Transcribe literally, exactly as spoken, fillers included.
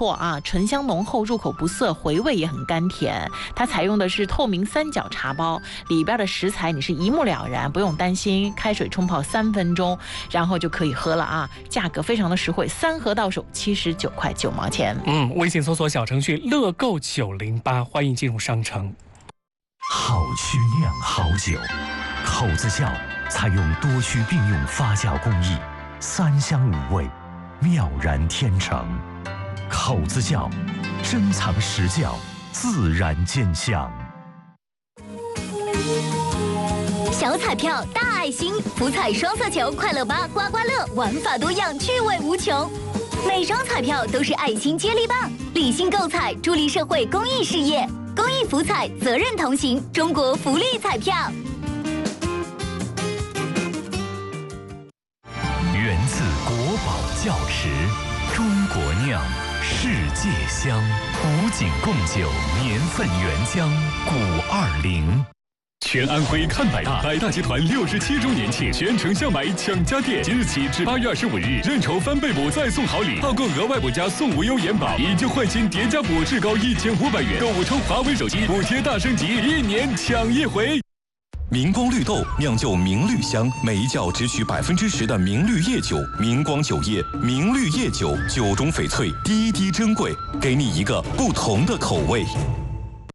错啊，醇香浓厚，入口不涩，回味也很甘甜。它采用的是透明三角茶包，里边的食材你是一目了然，不用担心。开水冲泡三分钟，然后就可以喝了啊！价格非常的实惠，三盒到手七十九块九毛钱。 嗯，微信搜索小程序乐购九零八，欢迎进入商城。 好曲酿好酒，口子窖采用多区并用发酵工艺，三香五味，妙然天成。口子窖，珍藏实窖，自然见香。 小彩票大爱心，福彩双色球、快乐八、刮刮乐，玩法多样，趣味无穷。每张彩票都是爱心接力棒，理性购彩，助力社会公益事业。公益福彩，责任同行，中国福利彩票。 源自国宝窖池，中国酿，世界香。古井贡酒，年份原浆，古二零。 全安徽看百大，百大集团六十七周年庆，全城巷买抢家电，即日起至八月二十五日，认筹翻倍补再送好礼，套购额外补加送无忧延保，以旧换新叠加补至高一千五百元，购物抽华为手机，补贴大升级，一年抢一回。 明光绿豆酿就明绿香，每一窖只取百分之十的明绿叶酒。明光酒业明绿叶酒，酒中翡翠，滴滴珍贵，给你一个不同的口味。